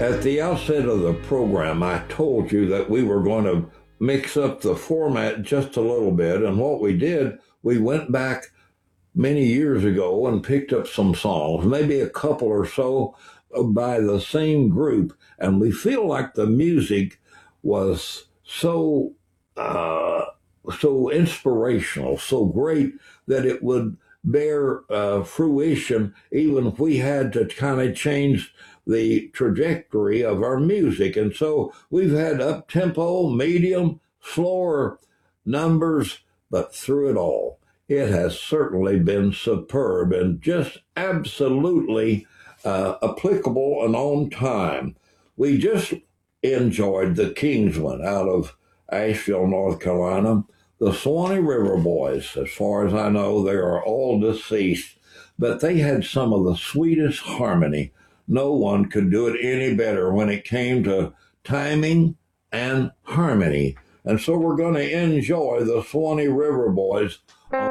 At the outset of the program, I told you that we were going to mix up the format just a little bit. And what we did, we went back many years ago and picked up some songs, maybe a couple or so by the same group. And we feel like the music was so inspirational, so great that it would bear fruition even if we had to kind of change the trajectory of our music. And so we've had up tempo, medium, slower numbers, but through it all, it has certainly been superb and just absolutely applicable and on time. We just enjoyed the Kingsmen out of Asheville, North Carolina. The Swanee River Boys, as far as I know, they are all deceased, but they had some of the sweetest harmony. No one could do it any better when it came to timing and harmony. And so we're going to enjoy the Swanee River Boys on